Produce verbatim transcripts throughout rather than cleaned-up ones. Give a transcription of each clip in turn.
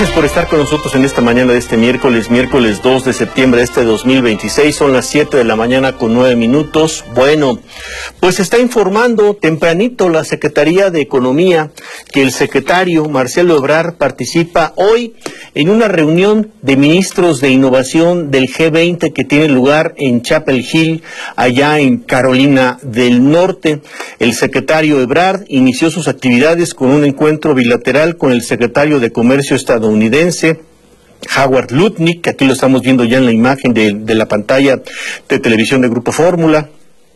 Gracias por estar con nosotros en esta mañana de este miércoles, miércoles dos de septiembre de este dos mil veintiséis. Son las siete de la mañana con nueve minutos. Bueno, pues está informando tempranito la Secretaría de Economía que el secretario Marcelo Ebrard participa hoy en una reunión de ministros de innovación del G veinte que tiene lugar en Chapel Hill, allá en Carolina del Norte. El secretario Ebrard inició sus actividades con un encuentro bilateral con el secretario de Comercio estadounidense, Howard Lutnick, que aquí lo estamos viendo ya en la imagen de, de la pantalla de televisión de Grupo Fórmula,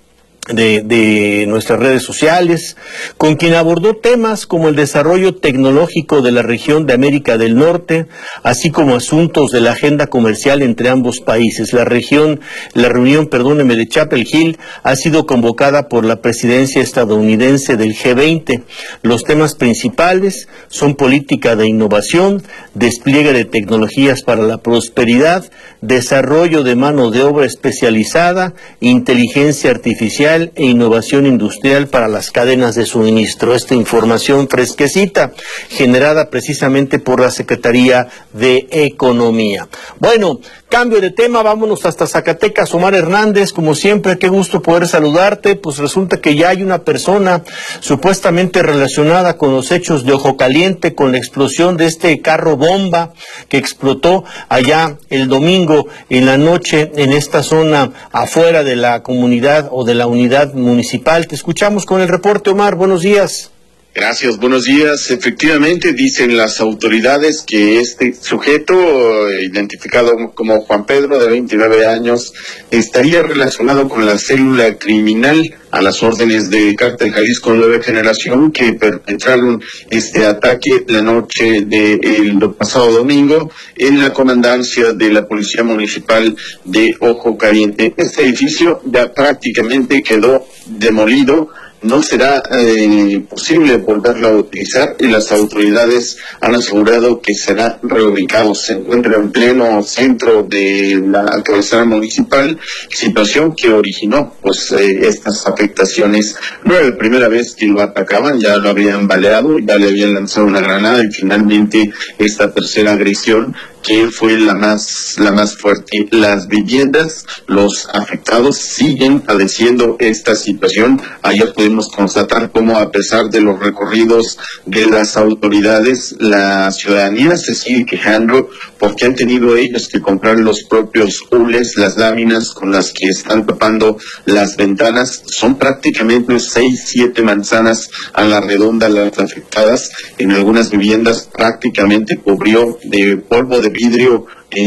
de, de nuestras redes sociales, con quien abordó temas como el desarrollo tecnológico de la región de América del Norte, así como asuntos de la agenda comercial entre ambos países. La región, la reunión, perdóneme, de Chapel Hill ha sido convocada por la presidencia estadounidense del G veinte. Los temas principales son política de innovación, despliegue de tecnologías para la prosperidad, desarrollo de mano de obra especializada, inteligencia artificial e innovación industrial para las cadenas de suministro. Esta información fresquecita, generada precisamente por la Secretaría de Economía. Bueno, cambio de tema, vámonos hasta Zacatecas. Omar Hernández, como siempre, qué gusto poder saludarte. Pues resulta que ya hay una persona supuestamente relacionada con los hechos de Ojo Caliente, con la explosión de este carro bomba que explotó allá el domingo en la noche en esta zona afuera de la comunidad o de la unidad municipal. Te escuchamos con el reporte, Omar. Buenos días. Gracias, buenos días. Efectivamente, dicen las autoridades que este sujeto, identificado como Juan Pedro, de veintinueve años, estaría relacionado con la célula criminal a las órdenes del Cártel Jalisco Nueva Generación, que perpetraron este ataque la noche del pasado domingo en la comandancia de la Policía Municipal de Ojo Caliente. Este edificio ya prácticamente quedó demolido. No será eh, posible volverlo a utilizar y las autoridades han asegurado que será reubicado. Se encuentra en pleno centro de la cabecera municipal, situación que originó pues eh, estas afectaciones. No era la primera vez que lo atacaban, ya lo habían baleado, ya le habían lanzado una granada y finalmente esta tercera agresión, que fue la más la más fuerte. Las viviendas, los afectados siguen padeciendo esta situación. Ayer pudimos constatar cómo, a pesar de los recorridos de las autoridades, la ciudadanía se sigue quejando porque han tenido ellos que comprar los propios hules, las láminas con las que están tapando las ventanas. Son prácticamente seis, siete manzanas a la redonda las afectadas. En algunas viviendas prácticamente cubrió de polvo de vidrio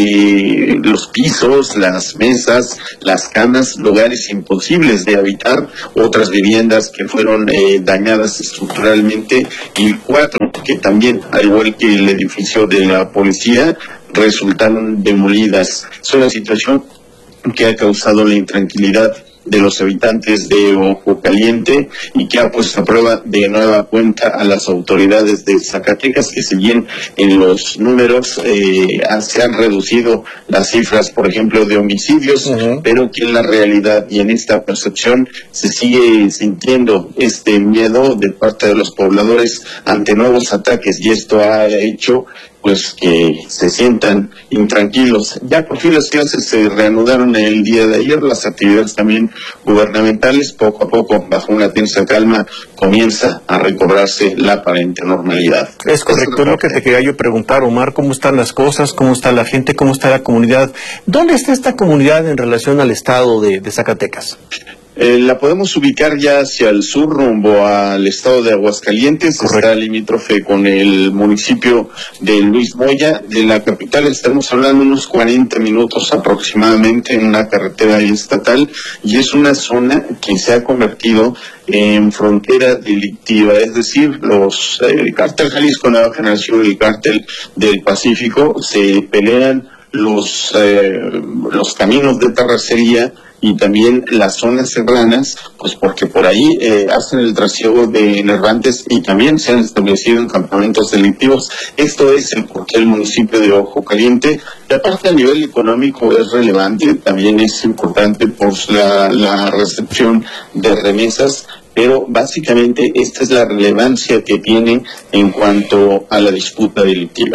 eh, los pisos, las mesas, las camas, lugares imposibles de habitar. Otras viviendas que fueron eh, dañadas estructuralmente y cuatro que también, al igual que el edificio de la policía, resultaron demolidas. Es una situación que ha causado la intranquilidad de los habitantes de Ojo Caliente y que ha puesto a prueba de nueva cuenta a las autoridades de Zacatecas, que si bien en los números eh, se han reducido las cifras, por ejemplo, de homicidios, uh-huh. pero que en la realidad y en esta percepción se sigue sintiendo este miedo de parte de los pobladores ante nuevos ataques, y esto ha hecho pues que se sientan intranquilos. Ya por fin las clases se reanudaron el día de ayer, las actividades también gubernamentales, poco a poco, bajo una tensa calma, comienza a recobrarse la aparente normalidad. Es correcto, es lo que te quería yo preguntar, Omar, ¿cómo están las cosas? ¿Cómo está la gente? ¿Cómo está la comunidad? ¿Dónde está esta comunidad en relación al estado de, de Zacatecas? Eh, la podemos ubicar ya hacia el sur, rumbo al estado de Aguascalientes. Correcto. Está limítrofe con el municipio de Luis Moya. De la capital estamos hablando unos cuarenta minutos aproximadamente en una carretera estatal, y es una zona que se ha convertido en frontera delictiva, es decir, los eh, el Cártel Jalisco Nueva Generación y el Cártel del Pacífico se pelean los eh, los caminos de terracería y también las zonas serranas, pues porque por ahí eh, hacen el trasiego de enervantes y también se han establecido en campamentos delictivos. Esto es el porqué el municipio de Ojo Caliente. Y aparte, a nivel económico es relevante, también es importante por la, la recepción de remesas, pero básicamente esta es la relevancia que tiene en cuanto a la disputa delictiva.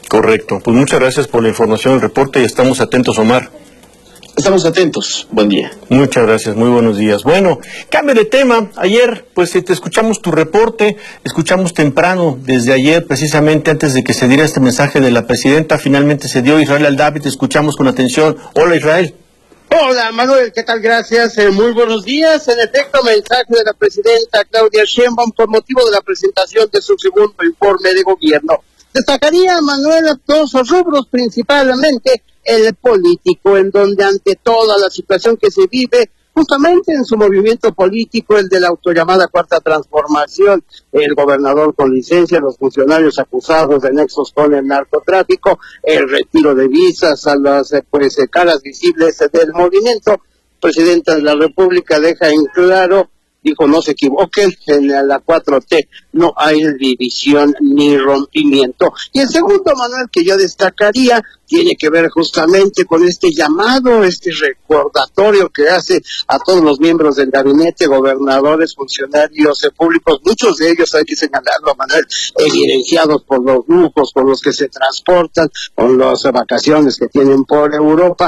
Correcto. Pues muchas gracias por la información, el reporte, y estamos atentos, Omar. Estamos atentos. Buen día. Muchas gracias, muy buenos días. Bueno, cambio de tema. Ayer, pues te escuchamos tu reporte, escuchamos temprano, desde ayer, precisamente antes de que se diera este mensaje de la presidenta, finalmente se dio Israel Aldave, te escuchamos con atención. Hola, Israel. Hola, Manuel, ¿qué tal? Gracias, eh, muy buenos días. En efecto, mensaje de la presidenta Claudia Sheinbaum con motivo de la presentación de su segundo informe de gobierno. Destacaría, Manuel, dos rubros principalmente, el político, en donde ante toda la situación que se vive, justamente en su movimiento político, el de la autollamada Cuarta Transformación, el gobernador con licencia, los funcionarios acusados de nexos con el narcotráfico, el retiro de visas a las pues caras visibles del movimiento, presidenta de la República deja en claro, dijo, no se equivoquen, en la cuatro T no hay división ni rompimiento. Y el segundo, Manuel, que yo destacaría, tiene que ver justamente con este llamado, este recordatorio que hace a todos los miembros del gabinete, gobernadores, funcionarios eh, públicos, muchos de ellos, hay que señalarlo, Manuel, evidenciados por los lujos con los que se transportan, con las vacaciones que tienen por Europa,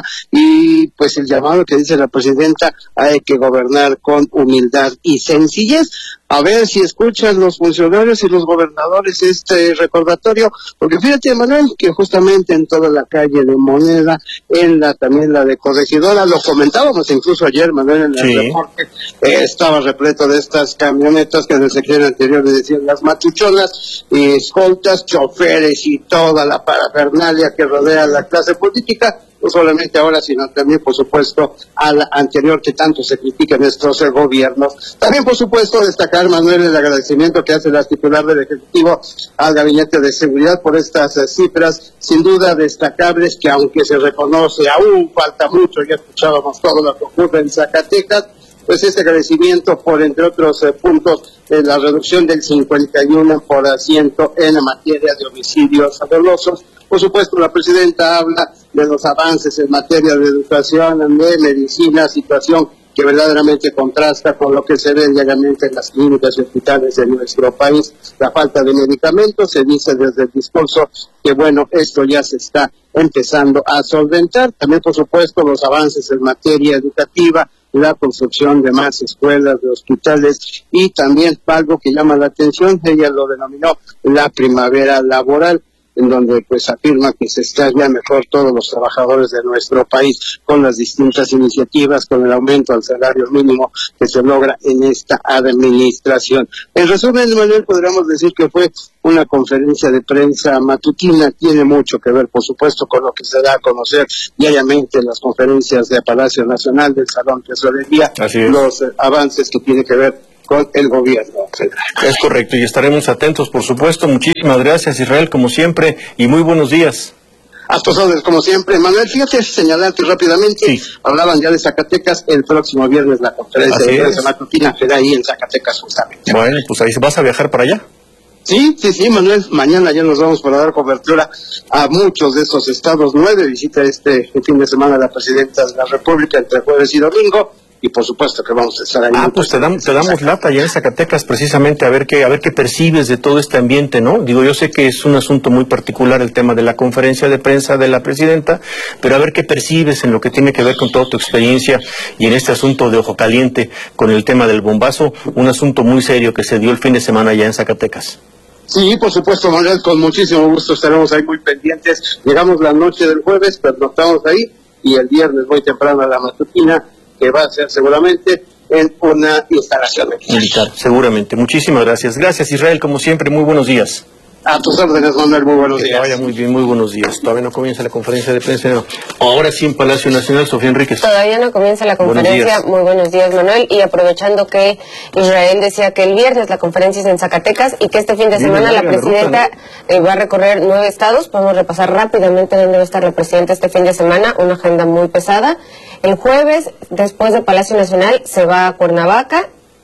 y pues el llamado que dice la presidenta, hay que gobernar con humildad y sencillez. A ver si escuchan los funcionarios y los gobernadores este recordatorio, porque fíjate, Manuel, que justamente en toda la calle de Moneda, en la también la de Corregidora, lo comentábamos incluso ayer, Manuel, en el sí. reporte, eh, estaba repleto de estas camionetas que en el sexenio anterior le decían las matuchonas, y escoltas, choferes y toda la parafernalia que rodea a la clase política, no solamente ahora, sino también, por supuesto, a la anterior que tanto se critica en estos eh, gobiernos. También, por supuesto, destacar, Manuel, el agradecimiento que hace la titular del Ejecutivo al Gabinete de Seguridad por estas eh, cifras, sin duda destacables, que aunque se reconoce, aún falta mucho, ya escuchábamos todo lo que ocurre en Zacatecas, pues este agradecimiento por, entre otros eh, puntos, eh, la reducción del cincuenta y uno por ciento en la materia de homicidios dolosos. Por supuesto, la presidenta habla de los avances en materia de educación, de medicina, situación que verdaderamente contrasta con lo que se ve diariamente en las clínicas y hospitales de nuestro país. La falta de medicamentos, se dice desde el discurso que, bueno, esto ya se está empezando a solventar. También, por supuesto, los avances en materia educativa, la construcción de más escuelas, de hospitales, y también algo que llama la atención, ella lo denominó la primavera laboral, en donde pues afirma que se está ya mejor todos los trabajadores de nuestro país con las distintas iniciativas, con el aumento al salario mínimo que se logra en esta administración. En resumen, Manuel, podríamos decir que fue una conferencia de prensa matutina, tiene mucho que ver, por supuesto, con lo que se da a conocer diariamente en las conferencias de Palacio Nacional, del Salón Tesorería, los eh, avances que tiene que ver con el gobierno federal. Es correcto, y estaremos atentos, por supuesto. Muchísimas gracias, Israel, como siempre, y muy buenos días. A tus órdenes, como siempre. Manuel, fíjate, señalarte rápidamente, sí. Hablaban ya de Zacatecas, el próximo viernes la conferencia Así de prensa matutina será ahí en Zacatecas justamente. Bueno, pues ahí vas a viajar para allá. Sí, sí, sí, Manuel, mañana ya nos vamos para dar cobertura a muchos de esos estados. Nueve visita este fin de semana la presidenta de la República entre jueves y domingo. Y por supuesto que vamos a estar ahí. Ah, pues te, dam, te damos lata allá en Zacatecas precisamente a ver qué a ver qué percibes de todo este ambiente, ¿no? Digo, yo sé que es un asunto muy particular el tema de la conferencia de prensa de la presidenta, pero a ver qué percibes en lo que tiene que ver con toda tu experiencia y en este asunto de Ojo Caliente con el tema del bombazo, un asunto muy serio que se dio el fin de semana allá en Zacatecas. Sí, por supuesto, Manuel, con muchísimo gusto estaremos ahí muy pendientes. Llegamos la noche del jueves, pero no estamos ahí, y el viernes muy temprano a la matutina, que va a ser seguramente en una instalación militar. Seguramente. Muchísimas gracias. Gracias, Israel, como siempre, muy buenos días. A tus órdenes, Manuel, muy buenos que días. Vaya muy bien, muy buenos días. Todavía no comienza la conferencia de prensa. No. Ahora sí en Palacio Nacional, Sofía Enríquez. Todavía no comienza la conferencia. Buenos muy buenos días, Manuel. Y aprovechando que Israel decía que el viernes la conferencia es en Zacatecas y que este fin de semana la presidenta la ruta, ¿no? eh, va a recorrer nueve estados. Podemos repasar rápidamente dónde va a estar la presidenta este fin de semana. Una agenda muy pesada. El jueves, después de Palacio Nacional, se va a Cuernavaca.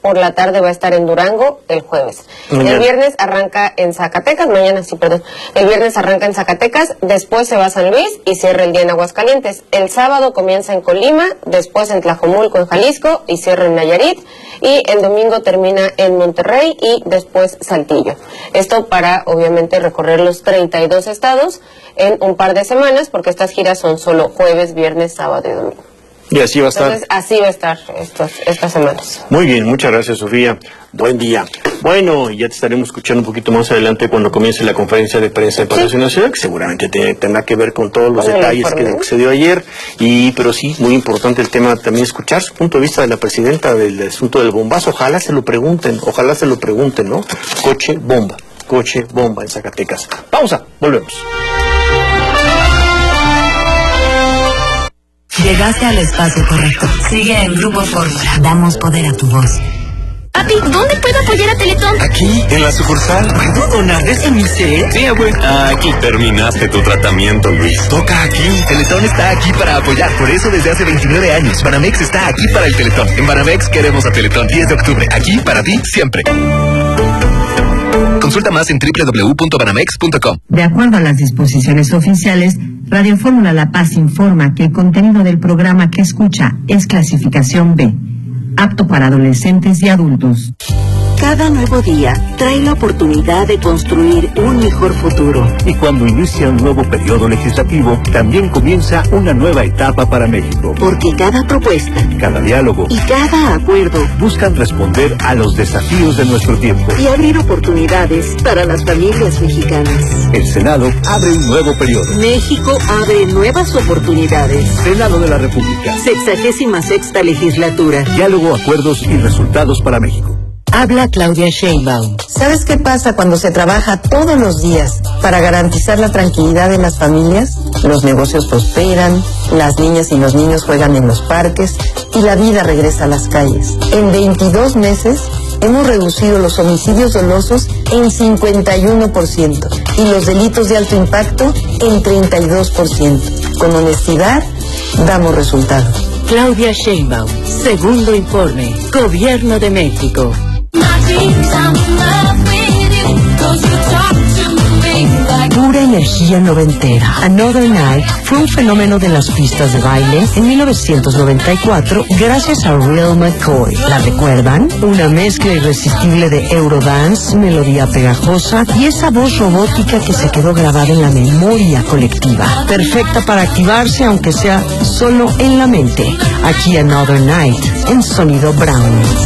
por la tarde va a estar en Durango el jueves. Mañana. El viernes arranca en Zacatecas, mañana sí, perdón. El viernes arranca en Zacatecas, después se va a San Luis y cierra el día en Aguascalientes. El sábado comienza en Colima, después en Tlajomulco, en Jalisco, y cierra en Nayarit. Y el domingo termina en Monterrey y después Saltillo. Esto para, obviamente, recorrer los treinta y dos estados en un par de semanas, porque estas giras son solo jueves, viernes, sábado y domingo. Y así va a estar. Entonces, así va a estar estos, estas semanas. Muy bien, muchas gracias, Sofía. Buen día. Bueno, ya te estaremos escuchando un poquito más adelante cuando comience la conferencia de prensa de Palacio Nacional, que seguramente te, tendrá que ver con todos los detalles que sucedió ayer. Y, pero sí, muy importante el tema también, escuchar su punto de vista de la presidenta del asunto del bombazo. Ojalá se lo pregunten, ojalá se lo pregunten, ¿no? Coche bomba, coche bomba en Zacatecas. Pausa, volvemos. Llegaste al espacio correcto. Sigue en Grupo Fórmula. Damos poder a tu voz. Papi, ¿dónde puedo apoyar a Teletón? Aquí, en la sucursal. ¿Puedo donar desde mi sede? Sí, abuelo. Aquí terminaste tu tratamiento, Luis. Toca aquí. Teletón está aquí para apoyar. Por eso desde hace veintinueve años. Banamex está aquí para el Teletón. En Banamex queremos a Teletón. diez de octubre. Aquí para ti, siempre. Consulta más en doble u doble u doble u punto banamex punto com. De acuerdo a las disposiciones oficiales, Radio Fórmula La Paz informa que el contenido del programa que escucha es clasificación B, apto para adolescentes y adultos. Cada nuevo día trae la oportunidad de construir un mejor futuro. Y cuando inicia un nuevo periodo legislativo, también comienza una nueva etapa para México. Porque cada propuesta, cada diálogo y cada acuerdo buscan responder a los desafíos de nuestro tiempo y abrir oportunidades para las familias mexicanas. El Senado abre un nuevo periodo. México abre nuevas oportunidades. Senado de la República. Sexagésima sexta legislatura. Diálogo, acuerdos y resultados para México. Habla Claudia Sheinbaum. ¿Sabes qué pasa cuando se trabaja todos los días para garantizar la tranquilidad de las familias? Los negocios prosperan, las niñas y los niños juegan en los parques y la vida regresa a las calles. En veintidós meses hemos reducido los homicidios dolosos en cincuenta y uno por ciento y los delitos de alto impacto en treinta y dos por ciento. Con honestidad, damos resultados. Claudia Sheinbaum, segundo informe, Gobierno de México. Pura energía noventera. Another Night fue un fenómeno de las pistas de baile en mil novecientos noventa y cuatro gracias a Real McCoy. ¿La recuerdan? Una mezcla irresistible de Eurodance, melodía pegajosa y esa voz robótica que se quedó grabada en la memoria colectiva. Perfecta para activarse aunque sea solo en la mente. Aquí Another Night en Sonido Brown.